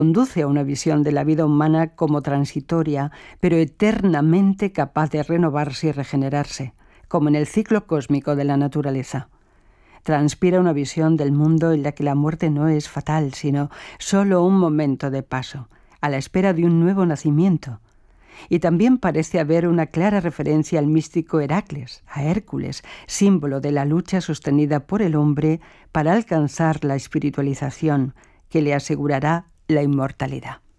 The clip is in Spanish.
conduce a una visión de la vida humana como transitoria, pero eternamente capaz de renovarse y regenerarse, como en el ciclo cósmico de la naturaleza. Transpira una visión del mundo en la que la muerte no es fatal, sino solo un momento de paso, a la espera de un nuevo nacimiento. Y también parece haber una clara referencia al místico Heracles, a Hércules, símbolo de la lucha sostenida por el hombre para alcanzar la espiritualización que le asegurará la inmortalidad.